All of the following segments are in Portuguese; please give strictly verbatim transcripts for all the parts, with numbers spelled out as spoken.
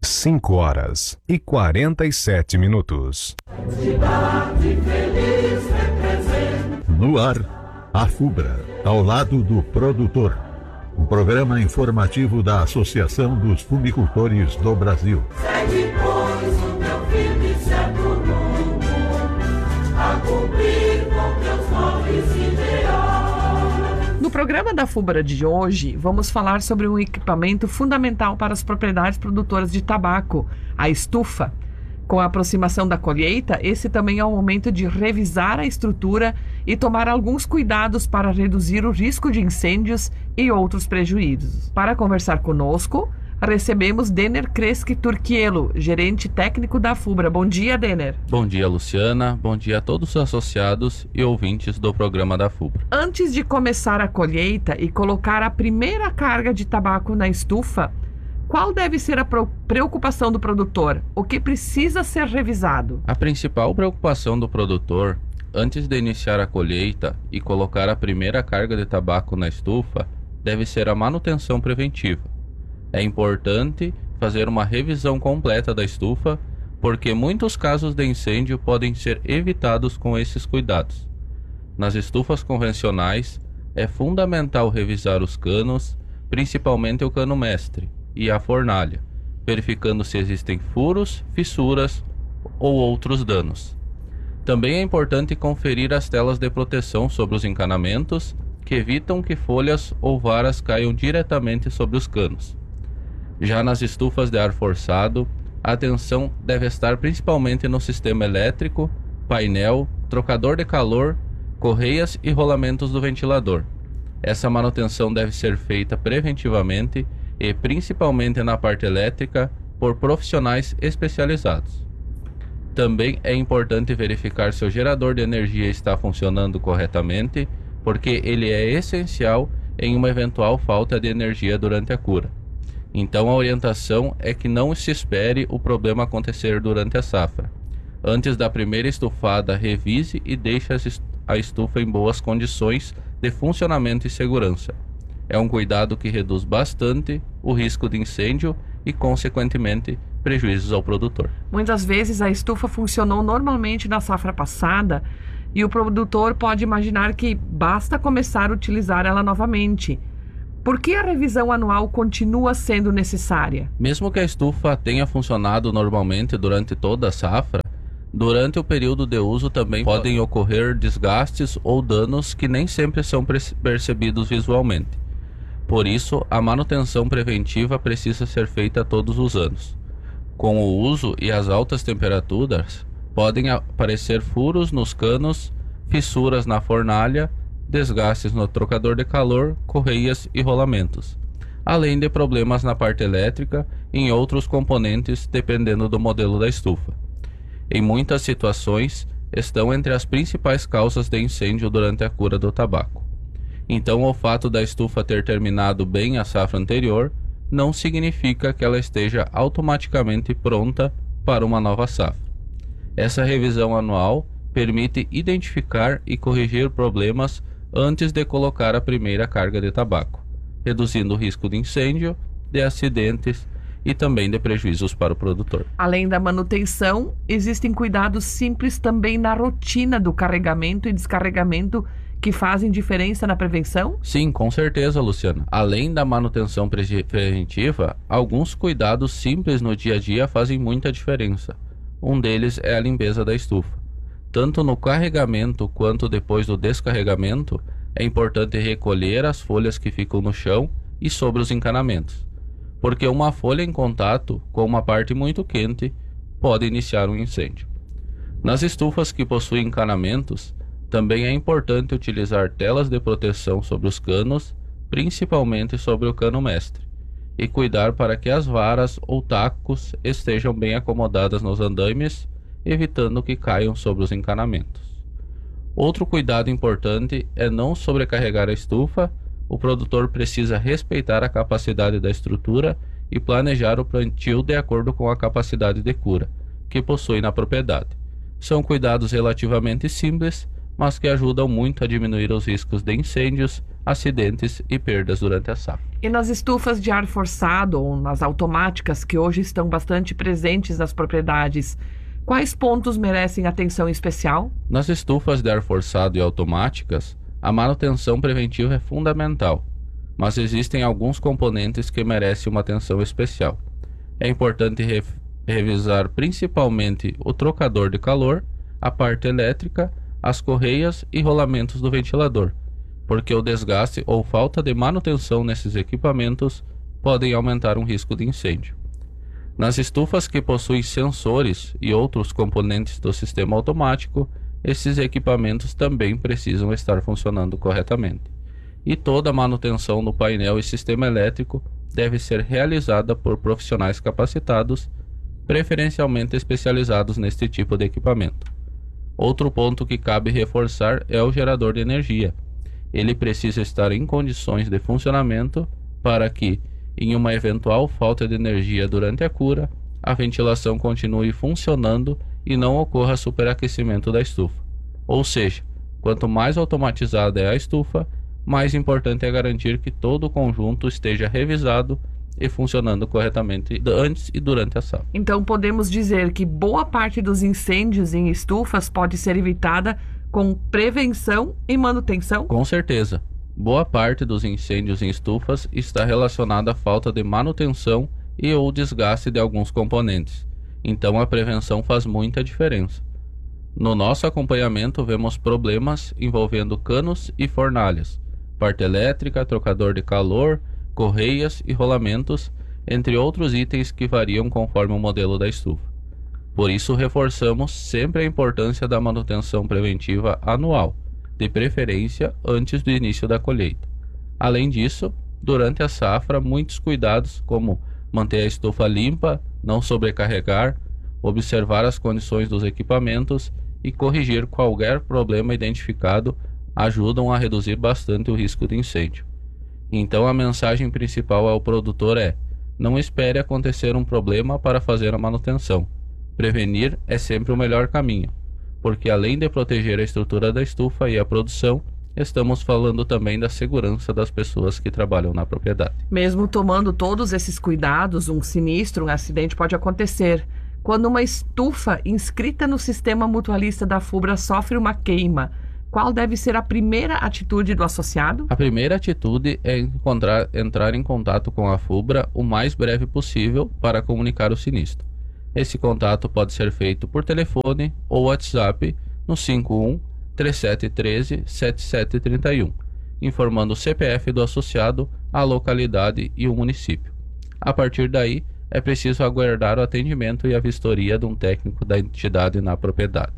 cinco horas e quarenta e sete minutos. Cidade feliz representa. No ar, a FUBRA, ao lado do produtor. O programa informativo da Associação dos Fumicultores do Brasil. Segue, pois, o teu firme e certo rumo, a cumprir com teus nobres ideais. No programa da FUBRA de hoje, vamos falar sobre um equipamento fundamental para as propriedades produtoras de tabaco, a estufa. Com a aproximação da colheita, esse também é o momento de revisar a estrutura e tomar alguns cuidados para reduzir o risco de incêndios e outros prejuízos. Para conversar conosco, recebemos Denner Kreski Turquielo, gerente técnico da FUBRA. Bom dia, Denner. Bom dia, Luciana. Bom dia a todos os associados e ouvintes do programa da FUBRA. Antes de começar a colheita e colocar a primeira carga de tabaco na estufa, qual deve ser a preocupação do produtor? O que precisa ser revisado? A principal preocupação do produtor, antes de iniciar a colheita e colocar a primeira carga de tabaco na estufa, deve ser a manutenção preventiva. É importante fazer uma revisão completa da estufa, porque muitos casos de incêndio podem ser evitados com esses cuidados. Nas estufas convencionais, é fundamental revisar os canos, principalmente o cano mestre e a fornalha, verificando se existem furos, fissuras ou outros danos. Também é importante conferir as telas de proteção sobre os encanamentos, que evitam que folhas ou varas caiam diretamente sobre os canos. Já nas estufas de ar forçado, a atenção deve estar principalmente no sistema elétrico, painel, trocador de calor, correias e rolamentos do ventilador. Essa manutenção deve ser feita preventivamente e principalmente na parte elétrica por profissionais especializados. Também é importante verificar se o gerador de energia está funcionando corretamente, porque ele é essencial em uma eventual falta de energia durante a cura. Então a orientação é que não se espere o problema acontecer durante a safra. Antes da primeira estufada, revise e deixe a estufa em boas condições de funcionamento e segurança. É um cuidado que reduz bastante o risco de incêndio e, consequentemente, prejuízos ao produtor. Muitas vezes a estufa funcionou normalmente na safra passada e o produtor pode imaginar que basta começar a utilizar ela novamente. Por que a revisão anual continua sendo necessária? Mesmo que a estufa tenha funcionado normalmente durante toda a safra, durante o período de uso também podem ocorrer desgastes ou danos que nem sempre são percebidos visualmente. Por isso, a manutenção preventiva precisa ser feita todos os anos. Com o uso e as altas temperaturas, podem aparecer furos nos canos, fissuras na fornalha, desgastes no trocador de calor, correias e rolamentos, além de problemas na parte elétrica e em outros componentes, dependendo do modelo da estufa. Em muitas situações, estão entre as principais causas de incêndio durante a cura do tabaco. Então, o fato da estufa ter terminado bem a safra anterior não significa que ela esteja automaticamente pronta para uma nova safra. Essa revisão anual permite identificar e corrigir problemas antes de colocar a primeira carga de tabaco, reduzindo o risco de incêndio, de acidentes e também de prejuízos para o produtor. Além da manutenção, existem cuidados simples também na rotina do carregamento e descarregamento que fazem diferença na prevenção? Sim, com certeza, Luciana. Além da manutenção preventiva, alguns cuidados simples no dia a dia fazem muita diferença. Um deles é a limpeza da estufa. Tanto no carregamento quanto depois do descarregamento, é importante recolher as folhas que ficam no chão e sobre os encanamentos, porque uma folha em contato com uma parte muito quente pode iniciar um incêndio. Nas estufas que possuem encanamentos, também é importante utilizar telas de proteção sobre os canos, principalmente sobre o cano mestre, e cuidar para que as varas ou tacos estejam bem acomodadas nos andaimes, evitando que caiam sobre os encanamentos. Outro cuidado importante é não sobrecarregar a estufa. O produtor precisa respeitar a capacidade da estrutura e planejar o plantio de acordo com a capacidade de cura que possui na propriedade. São cuidados relativamente simples, mas que ajudam muito a diminuir os riscos de incêndios acidentes e perdas durante a safra. E nas estufas de ar forçado ou nas automáticas que hoje estão bastante presentes nas propriedades, quais pontos merecem atenção especial? Nas estufas de ar forçado e automáticas, a manutenção preventiva é fundamental, mas existem alguns componentes que merecem uma atenção especial. É importante re- revisar principalmente o trocador de calor, a parte elétrica, as correias e rolamentos do ventilador, porque o desgaste ou falta de manutenção nesses equipamentos podem aumentar um risco de incêndio. Nas estufas que possuem sensores e outros componentes do sistema automático, esses equipamentos também precisam estar funcionando corretamente. E toda a manutenção no painel e sistema elétrico deve ser realizada por profissionais capacitados, preferencialmente especializados neste tipo de equipamento. Outro ponto que cabe reforçar é o gerador de energia. Ele precisa estar em condições de funcionamento para que, em uma eventual falta de energia durante a cura, a ventilação continue funcionando e não ocorra superaquecimento da estufa. Ou seja, quanto mais automatizada é a estufa, mais importante é garantir que todo o conjunto esteja revisado e funcionando corretamente antes e durante a safra. Então podemos dizer que boa parte dos incêndios em estufas pode ser evitada com prevenção e manutenção? Com certeza. Boa parte dos incêndios em estufas está relacionada à falta de manutenção e ou desgaste de alguns componentes. Então a prevenção faz muita diferença. No nosso acompanhamento vemos problemas envolvendo canos e fornalhas, parte elétrica, trocador de calor, correias e rolamentos, entre outros itens que variam conforme o modelo da estufa. Por isso reforçamos sempre a importância da manutenção preventiva anual, de preferência antes do início da colheita. Além disso, durante a safra, muitos cuidados como manter a estufa limpa, não sobrecarregar, observar as condições dos equipamentos e corrigir qualquer problema identificado ajudam a reduzir bastante o risco de incêndio. Então a mensagem principal ao produtor é: não espere acontecer um problema para fazer a manutenção. Prevenir é sempre o melhor caminho, porque além de proteger a estrutura da estufa e a produção, estamos falando também da segurança das pessoas que trabalham na propriedade. Mesmo tomando todos esses cuidados, um sinistro, um acidente pode acontecer. Quando uma estufa inscrita no sistema mutualista da Fubra sofre uma queima, qual deve ser a primeira atitude do associado? A primeira atitude é encontrar, entrar em contato com a Fubra o mais breve possível para comunicar o sinistro. Esse contato pode ser feito por telefone ou WhatsApp no cinco um, três sete um três, sete sete três um, informando o C P F do associado, a localidade e o município. A partir daí, é preciso aguardar o atendimento e a vistoria de um técnico da entidade na propriedade.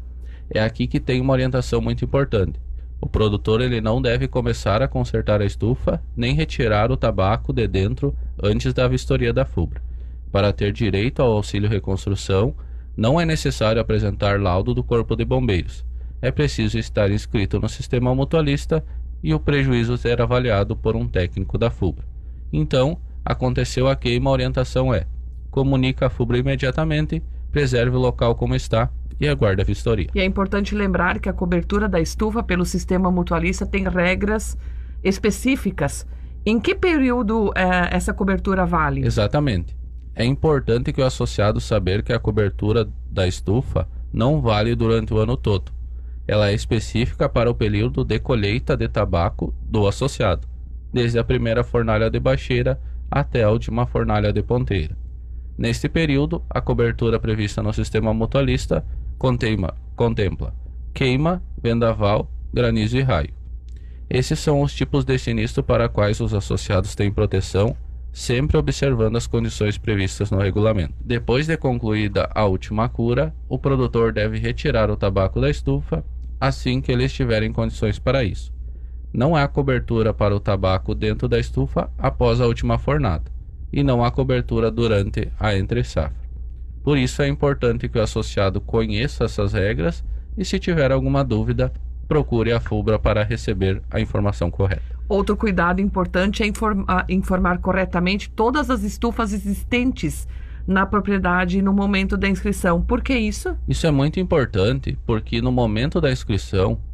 É aqui que tem uma orientação muito importante. O produtor ele não deve começar a consertar a estufa, nem retirar o tabaco de dentro antes da vistoria da Fubra. Para ter direito ao auxílio reconstrução, não é necessário apresentar laudo do Corpo de Bombeiros. É preciso estar inscrito no sistema mutualista e o prejuízo ser avaliado por um técnico da Fubra. Então, aconteceu a queima, a orientação é: comunica a Fubra imediatamente, preserve o local como está e aguarde a vistoria. E é importante lembrar que a cobertura da estufa pelo sistema mutualista tem regras específicas. Em que período eh, essa cobertura vale? Exatamente. É importante que o associado saber que a cobertura da estufa não vale durante o ano todo. Ela é específica para o período de colheita de tabaco do associado, desde a primeira fornalha de baixeira até a última fornalha de ponteira. Neste período, a cobertura prevista no sistema mutualista contempla, contempla queima, vendaval, granizo e raio. Esses são os tipos de sinistro para quais os associados têm proteção, sempre observando as condições previstas no regulamento. Depois de concluída a última cura, o produtor deve retirar o tabaco da estufa assim que ele estiver em condições para isso. Não há cobertura para o tabaco dentro da estufa após a última fornada, e não há cobertura durante a entre-safra. Por isso é importante que o associado conheça essas regras e, se tiver alguma dúvida, procure a Fubra para receber a informação correta. Outro cuidado importante é informar, informar corretamente todas as estufas existentes na propriedade no momento da inscrição. Por que isso? Isso é muito importante porque no momento da inscrição,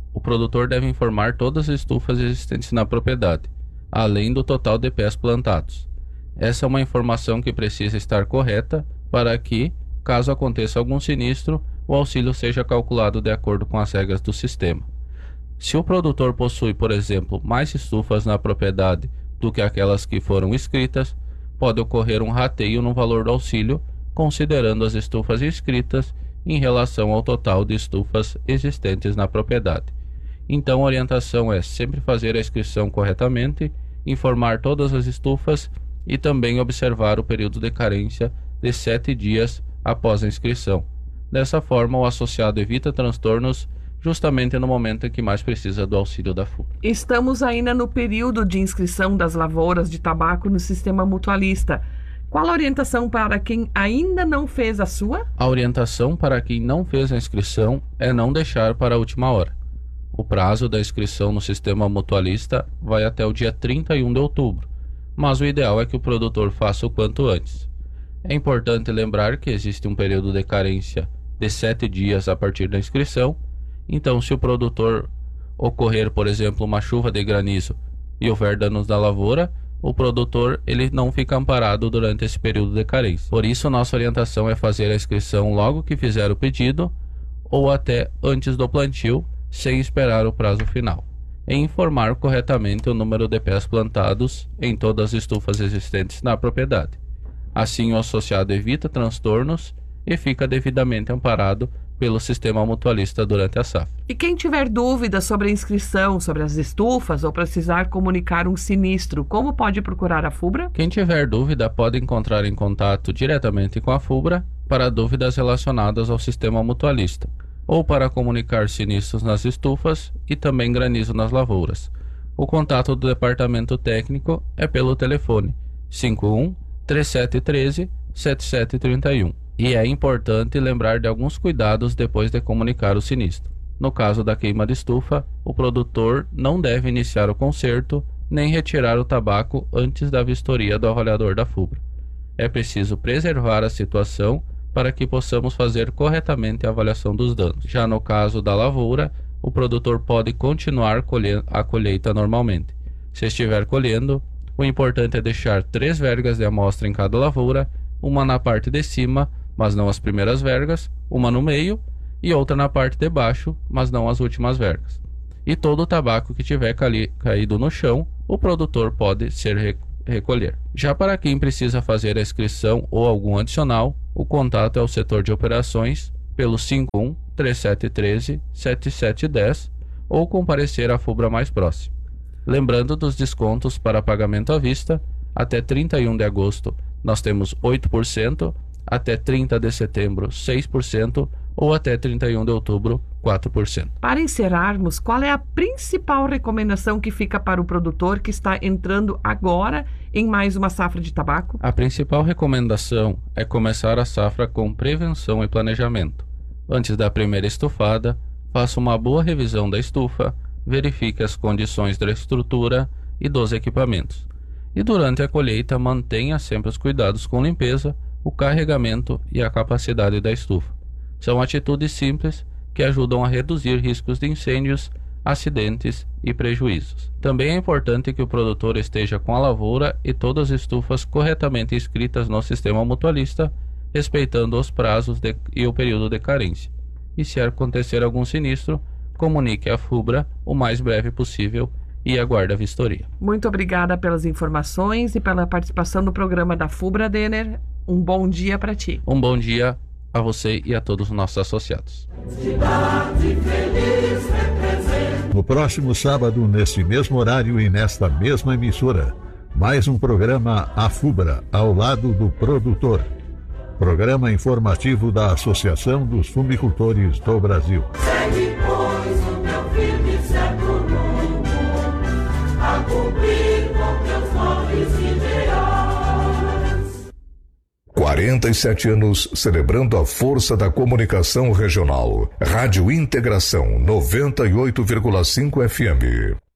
o produtor deve informar todas as estufas existentes na propriedade, além do total de pés plantados. Essa é uma informação que precisa estar correta para que, caso aconteça algum sinistro, o auxílio seja calculado de acordo com as regras do sistema. Se o produtor possui, por exemplo, mais estufas na propriedade do que aquelas que foram inscritas, pode ocorrer um rateio no valor do auxílio, considerando as estufas inscritas em relação ao total de estufas existentes na propriedade. Então a orientação é sempre fazer a inscrição corretamente, informar todas as estufas e também observar o período de carência de sete dias após a inscrição. Dessa forma, o associado evita transtornos justamente no momento em que mais precisa do auxílio da FUBRA. Estamos ainda no período de inscrição das lavouras de tabaco no sistema mutualista. Qual a orientação para quem ainda não fez a sua? A orientação para quem não fez a inscrição é não deixar para a última hora. O prazo da inscrição no sistema mutualista vai até o dia trinta e um de outubro, mas o ideal é que o produtor faça o quanto antes. É importante lembrar que existe um período de carência de sete dias a partir da inscrição. Então, se o produtor ocorrer, por exemplo, uma chuva de granizo e houver danos na lavoura, o produtor ele não fica amparado durante esse período de carência. Por isso, nossa orientação é fazer a inscrição logo que fizer o pedido ou até antes do plantio, sem esperar o prazo final, e informar corretamente o número de pés plantados em todas as estufas existentes na propriedade. Assim, o associado evita transtornos e fica devidamente amparado pelo sistema mutualista durante a safra. E quem tiver dúvidas sobre a inscrição, sobre as estufas ou precisar comunicar um sinistro, como pode procurar a FUBRA? Quem tiver dúvida pode entrar em contato diretamente com a FUBRA para dúvidas relacionadas ao sistema mutualista ou para comunicar sinistros nas estufas e também granizo nas lavouras. O contato do departamento técnico é pelo telefone cinco um, três sete um três, sete sete três um. E é importante lembrar de alguns cuidados depois de comunicar o sinistro. No caso da queima de estufa, o produtor não deve iniciar o conserto nem retirar o tabaco antes da vistoria do avaliador da FUBRA. É preciso preservar a situação para que possamos fazer corretamente a avaliação dos danos. Já no caso da lavoura, o produtor pode continuar a colheita normalmente. Se estiver colhendo, o importante é deixar três vergas de amostra em cada lavoura, uma na parte de cima, mas não as primeiras vergas, uma no meio e outra na parte de baixo, mas não as últimas vergas. E todo o tabaco que tiver caído no chão, o produtor pode ser recolher. Já para quem precisa fazer a inscrição ou algum adicional, o contato é o setor de operações pelo cinco um, três sete um três, sete sete um zero ou comparecer à FUBRA mais próxima. Lembrando dos descontos para pagamento à vista, até trinta e um de agosto nós temos oito por cento, até trinta de setembro seis por cento ou até trinta e um de outubro quatro por cento. Para encerrarmos, qual é a principal recomendação que fica para o produtor que está entrando agora em mais uma safra de tabaco? A principal recomendação é começar a safra com prevenção e planejamento. Antes da primeira estufada, faça uma boa revisão da estufa, verifique as condições da estrutura e dos equipamentos. E durante a colheita, mantenha sempre os cuidados com limpeza, o carregamento e a capacidade da estufa. São atitudes simples que ajudam a reduzir riscos de incêndios, acidentes e prejuízos. Também é importante que o produtor esteja com a lavoura e todas as estufas corretamente inscritas no sistema mutualista, respeitando os prazos de, e o período de carência. E se acontecer algum sinistro, comunique à FUBRA o mais breve possível e aguarde a vistoria. Muito obrigada pelas informações e pela participação no programa da FUBRA, Denner. Um bom dia para ti. Um bom dia a você e a todos os nossos associados. No próximo sábado, neste mesmo horário e nesta mesma emissora, mais um programa A FUBRA, ao lado do produtor. Programa informativo da Associação dos Fumicultores do Brasil. Segue, pois, o teu firme e certo rumo, a cumprir com teus nobres ideais. quarenta e sete anos celebrando a força da comunicação regional. Rádio Integração noventa e oito vírgula cinco F M.